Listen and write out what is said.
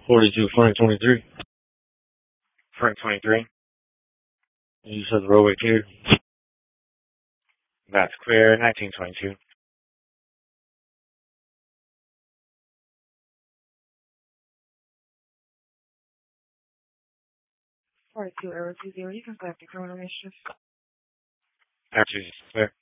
42 Frank 23. Frank 23. You said the roadway cleared. That's clear. 1922. 42 Arrow 20, you can collect the criminal initiative. After clear.